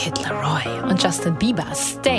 Kid Laroi und Justin Bieber, Stay.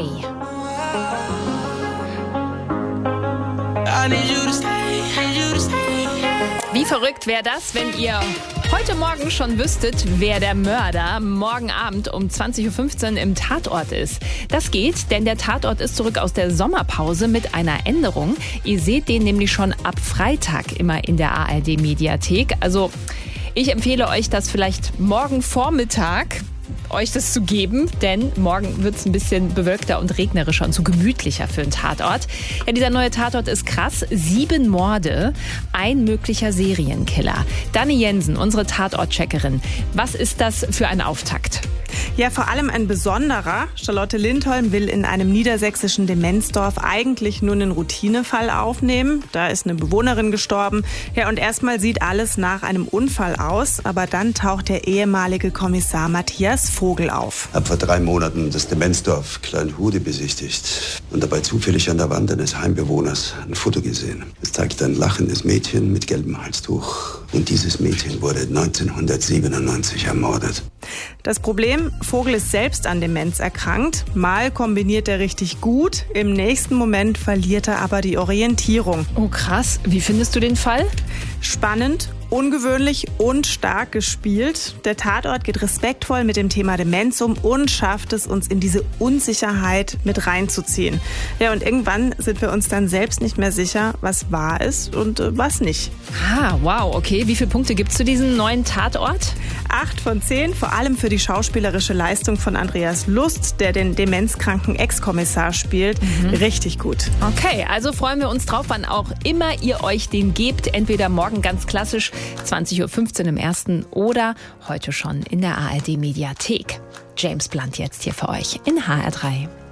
Wie verrückt wäre das, wenn ihr heute Morgen schon wüsstet, wer der Mörder morgen Abend um 20.15 Uhr im Tatort ist. Das geht, denn der Tatort ist zurück aus der Sommerpause mit einer Änderung. Ihr seht den nämlich schon ab Freitag immer in der ARD-Mediathek. Also ich empfehle euch das vielleicht morgen Vormittag euch das zu geben, denn morgen wird es ein bisschen bewölkter und regnerischer und so gemütlicher für einen Tatort. Ja, dieser neue Tatort ist krass. 7 Morde, ein möglicher Serienkiller. Dani Jensen, unsere Tatort-Checkerin. Was ist das für ein Auftakt? Ja, vor allem ein besonderer. Charlotte Lindholm will in einem niedersächsischen Demenzdorf eigentlich nur einen Routinefall aufnehmen. Da ist eine Bewohnerin gestorben. Ja, und erstmal sieht alles nach einem Unfall aus. Aber dann taucht der ehemalige Kommissar Matthias Vogel auf. Hab vor 3 Monaten das Demenzdorf Kleinhude besichtigt und dabei zufällig an der Wand eines Heimbewohners ein Foto gesehen. Es zeigt ein lachendes Mädchen mit gelbem Halstuch. Und dieses Mädchen wurde 1997 ermordet. Das Problem, Vogel ist selbst an Demenz erkrankt. Mal kombiniert er richtig gut, im nächsten Moment verliert er aber die Orientierung. Oh krass, wie findest du den Fall? Spannend, ungewöhnlich und stark gespielt. Der Tatort geht respektvoll mit dem Thema Demenz um und schafft es, uns in diese Unsicherheit mit reinzuziehen. Ja, und irgendwann sind wir uns dann selbst nicht mehr sicher, was wahr ist und was nicht. Ah, wow, okay. Wie viele Punkte gibt es zu diesem neuen Tatort? 8 von 10, vor allem für die schauspielerische Leistung von Andreas Lust, der den demenzkranken Ex-Kommissar spielt. Richtig gut. Okay, also freuen wir uns drauf, wann auch immer ihr euch den gebt. Entweder morgen ganz klassisch 20.15 Uhr im Ersten oder heute schon in der ARD-Mediathek. James Blunt jetzt hier für euch in HR3.